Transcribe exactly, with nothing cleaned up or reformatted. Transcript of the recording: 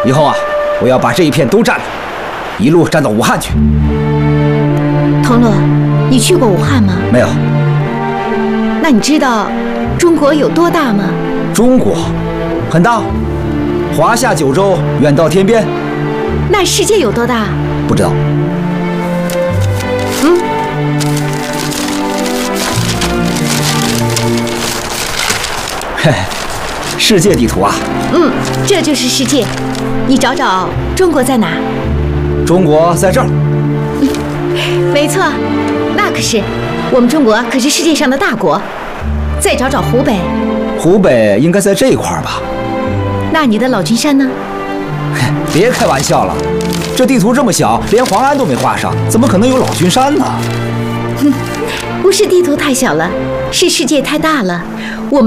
以后啊，我要把这一片都占了，一路占到武汉去。 童乐，你去过武汉吗？ 没有。 那你知道中国有多大吗？ 中国很大，华夏九州，远到天边。 那世界有多大？ 不知道。 嗯。 嘿，世界地图啊。 嗯，这就是世界。你找找中国在哪？ 中国在这儿。 没错，那可是，我们中国可是世界上的大国。再找找湖北。 湖北应该在这一块儿吧？ 那你的老君山呢？ 别开玩笑了，这地图这么小，连黄安都没画上，怎么可能有老君山呢？ 哼，不是地图太小了，是世界太大了。我们。